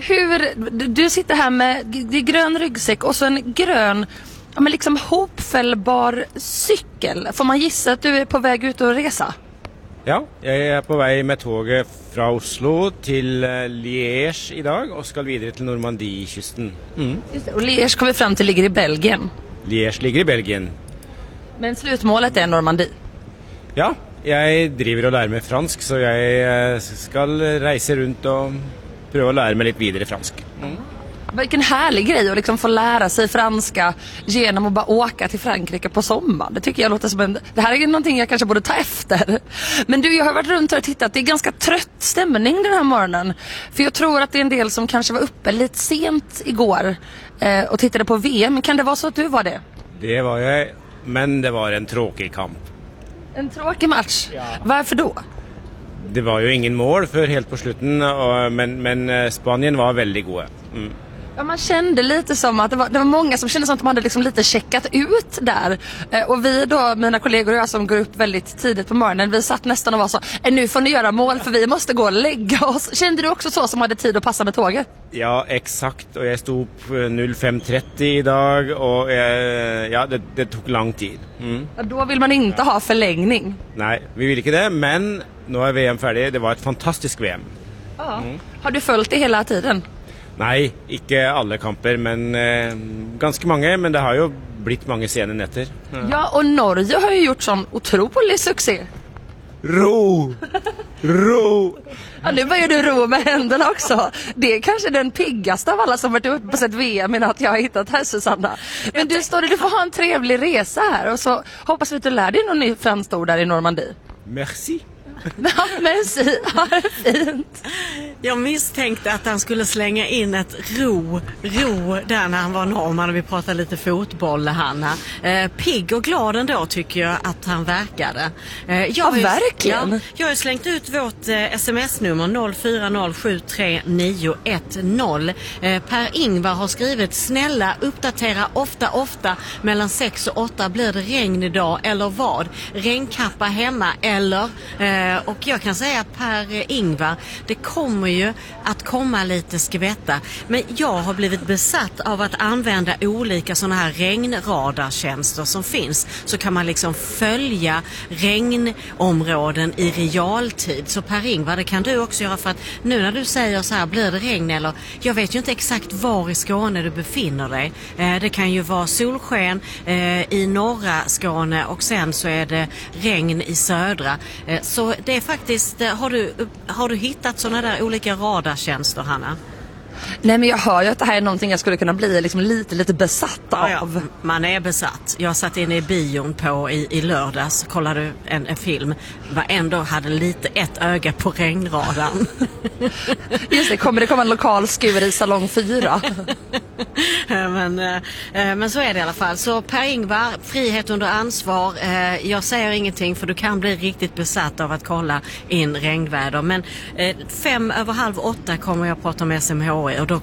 Du sitter här med det är grön ryggsäck och så en grön, ja, men liksom hopfällbar cykel. Får man gissa att du är på väg ut och resa? Ja, jag är på väg med tåget från Oslo till Liège idag och ska vidare till Normandie-kysten. Just det, och Liège kommer fram till ligger i Belgien. Liège ligger i Belgien. Men slutmålet är Normandie. Ja, jag driver och lär mig fransk så jag ska resa runt och pröva att lära mig lite vidare fransk. Vilken härlig grej att liksom få lära sig franska genom att bara åka till Frankrike på sommaren. Det tycker jag låter som det här är någonting jag kanske borde ta efter. Men du, jag har varit runt här och tittat. Det är ganska trött stämning den här morgonen. För jag tror att det är en del som kanske var uppe lite sent igår och tittade på VM. Kan det vara så att du var det? Det var jag, men det var en tråkig kamp. En tråkig match? Ja. Varför då? Det var ju ingen mål för helt på slutten, men Spanien var väldigt goda. Ja, man kände lite som att det var många som kände som att de hade liksom lite checkat ut där. Och vi då, mina kollegor och jag som går upp väldigt tidigt på morgonen, vi satt nästan och var så, nu får ni göra mål för vi måste gå och lägga oss. Kände du också så som hade tid att passa med tåget? Ja, exakt. Och jag stod på 05.30 idag och det tog lång tid. Ja, då vill man inte ha förlängning. Nej, vi vill inte det, men nu är VM färdig. Det var ett fantastiskt VM. Ja. Har du följt det hela tiden? Nej, inte alla kamper, men ganska många, men det har ju blivit många sena nätter. Ja, och Norge har ju gjort sån otrolig succé. Ro! Ja, nu börjar du ro med händerna också. Det är kanske den piggaste av alla som varit uppe på sett VM innan att jag har hittat här, Susanna. Men du får ha en trevlig resa här och så hoppas vi att du lär dig någon ny fransk ord där i Normandie. Merci. Ja, merci. Ha det fint. Jag misstänkte att han skulle slänga in ett ro där när han var norrman och vi pratade lite fotboll, Hanna. Pigg och glad ändå tycker jag att han verkade. Verkligen. Jag har slängt ut vårt sms-nummer 04073910. Per-Ingvar har skrivit: snälla uppdatera ofta mellan 6 och 8 blir det regn idag eller vad? Regnkappa hemma eller... Och jag kan säga Per-Ingvar, det kommer ju att komma lite skvätta. Men jag har blivit besatt av att använda olika sådana här regnradartjänster som finns. Så kan man liksom följa regnområden i realtid. Så Per-Ingvar, det kan du också göra, för att nu när du säger så här, blir det regn eller... Jag vet ju inte exakt var i Skåne du befinner dig. Det kan ju vara solsken i norra Skåne och sen så är det regn i södra. Så det är faktiskt, har du hittat sådana där olika radartjänster, Hanna? Nej, men jag hör ju att det här är någonting jag skulle kunna bli liksom lite besatt av. Ja, man är besatt. Jag satt inne i bion i lördags, kollade en film. Var ändå hade ett öga på regnradarn. Just det, kommer det komma en lokal skur i salong 4? Men så är det i alla fall. Så Per-Ingvar, frihet under ansvar. Jag säger ingenting för du kan bli riktigt besatt av att kolla in regnväder. Men 7:55 kommer jag prata med SMHI och då